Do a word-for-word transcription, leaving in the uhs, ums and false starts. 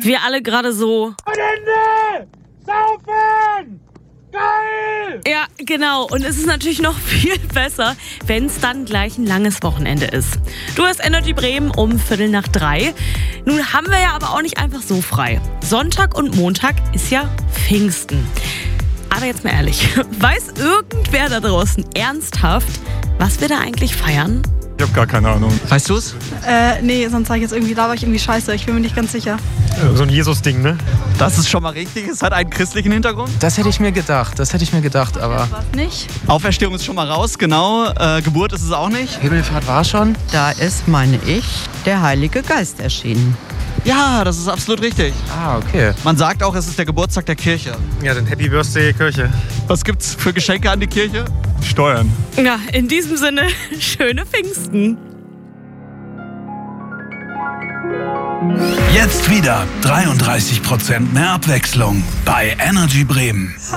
Wir alle gerade so... Wochenende! Saufen! Geil! Ja, genau. Und es ist natürlich noch viel besser, wenn es dann gleich ein langes Wochenende ist. Du hast Energy Bremen um Viertel nach drei. Nun haben wir ja aber auch nicht einfach so frei. Sonntag und Montag ist ja Pfingsten. Aber jetzt mal ehrlich, weiß irgendwer da draußen ernsthaft, was wir da eigentlich feiern? Ich habe gar keine Ahnung. Weißt du's? Äh, nee, sonst sage ich jetzt irgendwie, laber ich irgendwie scheiße. Ich bin mir nicht ganz sicher. So ein Jesus-Ding, ne? Das ist schon mal richtig. Es hat einen christlichen Hintergrund. Das hätte ich mir gedacht, das hätte ich mir gedacht, aber... Was nicht? Auferstehung ist schon mal raus, genau. Äh, Geburt ist es auch nicht. Himmelfahrt war schon. Da ist, meine ich, der Heilige Geist erschienen. Ja, das ist absolut richtig. Ah, okay. Man sagt auch, es ist der Geburtstag der Kirche. Ja, dann Happy Birthday Kirche. Was gibt's für Geschenke an die Kirche? Steuern. Ja, in diesem Sinne, schöne Pfingsten. Jetzt wieder dreiunddreißig Prozent mehr Abwechslung bei Energy Bremen.